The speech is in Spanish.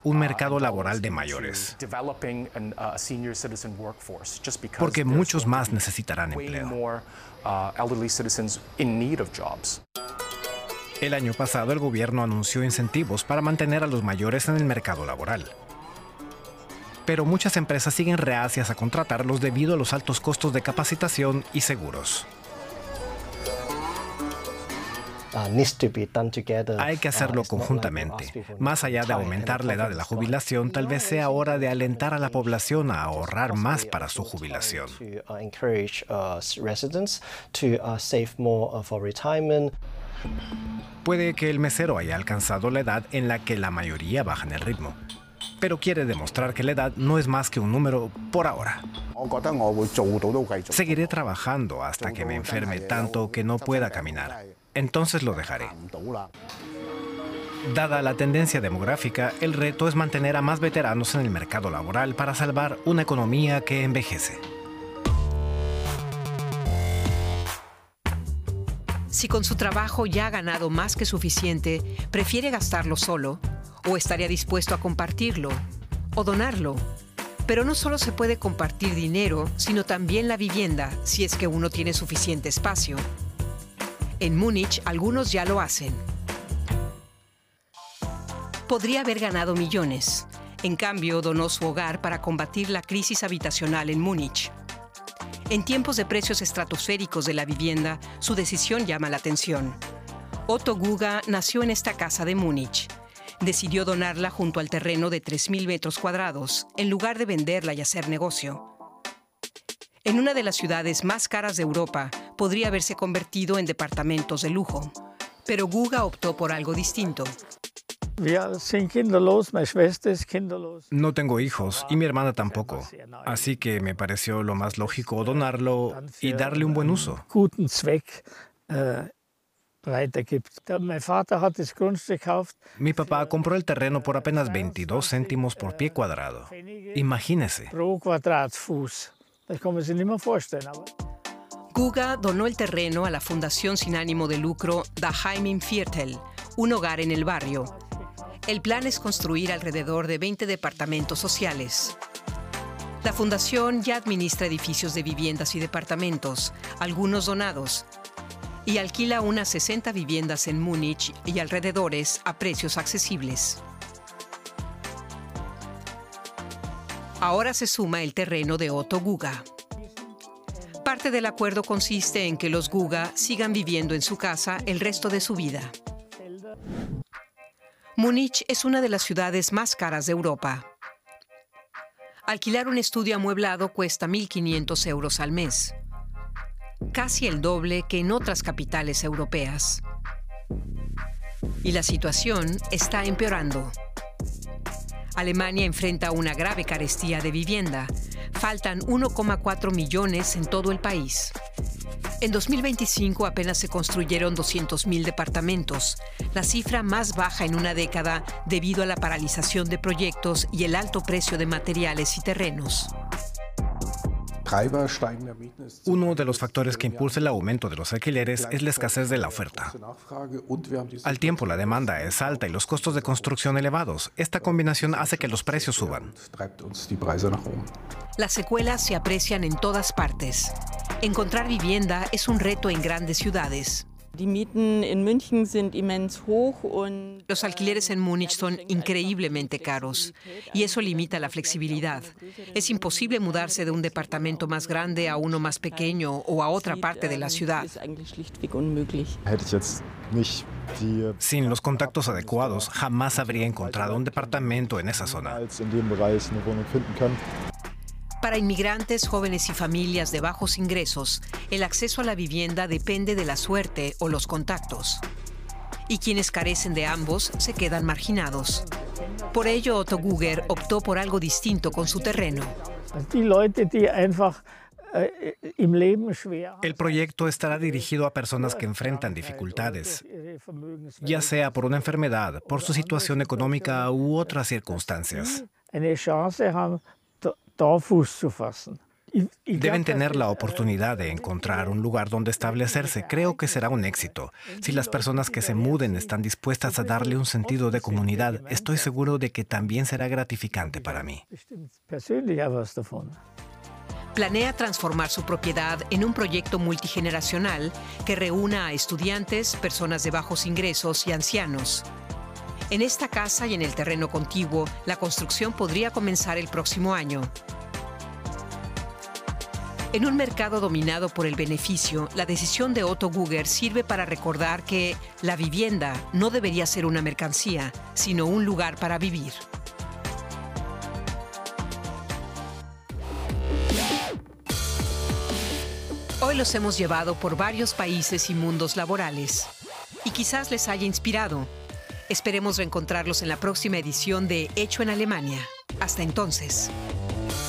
un mercado laboral de mayores, porque muchos más necesitarán empleo. El año pasado, el gobierno anunció incentivos para mantener a los mayores en el mercado laboral. Pero muchas empresas siguen reacias a contratarlos debido a los altos costos de capacitación y seguros. Hay que hacerlo conjuntamente. Más allá de aumentar la edad de la jubilación, tal vez sea hora de alentar a la población a ahorrar más para su jubilación. Puede que el mesero haya alcanzado la edad en la que la mayoría bajan el ritmo, pero quiere demostrar que la edad no es más que un número por ahora. Seguiré trabajando hasta que me enferme tanto que no pueda caminar. Entonces lo dejaré. Dada la tendencia demográfica, el reto es mantener a más veteranos en el mercado laboral para salvar una economía que envejece. Si con su trabajo ya ha ganado más que suficiente, prefiere gastarlo solo, o estaría dispuesto a compartirlo, o donarlo. Pero no solo se puede compartir dinero, sino también la vivienda, si es que uno tiene suficiente espacio. En Múnich, algunos ya lo hacen. Podría haber ganado millones. En cambio, donó su hogar para combatir la crisis habitacional en Múnich. En tiempos de precios estratosféricos de la vivienda, su decisión llama la atención. Otto Guga nació en esta casa de Múnich. Decidió donarla junto al terreno de 3.000 metros cuadrados, en lugar de venderla y hacer negocio. En una de las ciudades más caras de Europa, podría haberse convertido en departamentos de lujo. Pero Guga optó por algo distinto. No tengo hijos y mi hermana tampoco, así que me pareció lo más lógico donarlo y darle un buen uso. Mi papá compró el terreno por apenas 22 céntimos por pie cuadrado. Imagínese. Guga donó el terreno a la fundación sin ánimo de lucro Daheim im Viertel, un hogar en el barrio. El plan es construir alrededor de 20 departamentos sociales. La fundación ya administra edificios de viviendas y departamentos, algunos donados, y alquila unas 60 viviendas en Múnich y alrededores a precios accesibles. Ahora se suma el terreno de Otto Guga. Parte del acuerdo consiste en que los Guga sigan viviendo en su casa el resto de su vida. Múnich es una de las ciudades más caras de Europa. Alquilar un estudio amueblado cuesta 1.500 euros al mes, casi el doble que en otras capitales europeas. Y la situación está empeorando. Alemania enfrenta una grave carestía de vivienda. Faltan 1,4 millones en todo el país. En 2025 apenas se construyeron 200.000 departamentos, la cifra más baja en una década debido a la paralización de proyectos y el alto precio de materiales y terrenos. Uno de los factores que impulsa el aumento de los alquileres es la escasez de la oferta. Al tiempo, la demanda es alta y los costos de construcción elevados. Esta combinación hace que los precios suban. Las secuelas se aprecian en todas partes. Encontrar vivienda es un reto en grandes ciudades. Los alquileres en Múnich son increíblemente caros y eso limita la flexibilidad. Es imposible mudarse de un departamento más grande a uno más pequeño o a otra parte de la ciudad. Sin los contactos adecuados, jamás habría encontrado un departamento en esa zona. Para inmigrantes, jóvenes y familias de bajos ingresos, el acceso a la vivienda depende de la suerte o los contactos. Y quienes carecen de ambos se quedan marginados. Por ello, Otto Guga optó por algo distinto con su terreno. El proyecto estará dirigido a personas que enfrentan dificultades, ya sea por una enfermedad, por su situación económica u otras circunstancias. Deben tener la oportunidad de encontrar un lugar donde establecerse. Creo que será un éxito. Si las personas que se muden están dispuestas a darle un sentido de comunidad, estoy seguro de que también será gratificante para mí. Planea transformar su propiedad en un proyecto multigeneracional que reúna a estudiantes, personas de bajos ingresos y ancianos. En esta casa y en el terreno contiguo, la construcción podría comenzar el próximo año. En un mercado dominado por el beneficio, la decisión de Otto Gugger sirve para recordar que la vivienda no debería ser una mercancía, sino un lugar para vivir. Hoy los hemos llevado por varios países y mundos laborales. Y quizás les haya inspirado. Esperemos reencontrarlos en la próxima edición de Hecho en Alemania. Hasta entonces.